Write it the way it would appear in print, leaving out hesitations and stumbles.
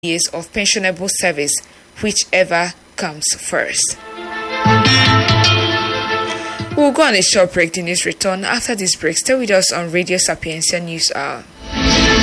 years of pensionable service, whichever comes first. We'll go on a short break. The news return after this break. Stay with us on Radio Sapientia News Hour.